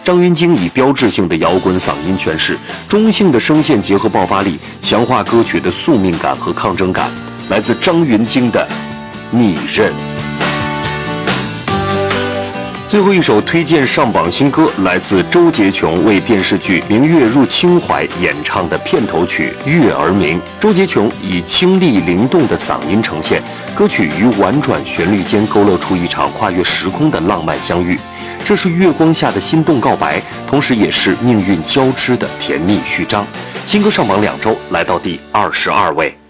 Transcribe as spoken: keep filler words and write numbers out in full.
张芸京以标志性的摇滚嗓音诠释，中性的声线结合爆发力，强化歌曲的宿命感和抗争感。来自张芸京的《逆刃》。最后一首推荐上榜新歌，来自周杰琼为电视剧《明月入清怀》演唱的片头曲《月儿明》。周杰琼以清丽灵动的嗓音呈现，歌曲于婉转旋律间勾勒出一场跨越时空的浪漫相遇。这是月光下的心动告白，同时也是命运交织的甜蜜序章。新歌上榜两周，来到第二十二位。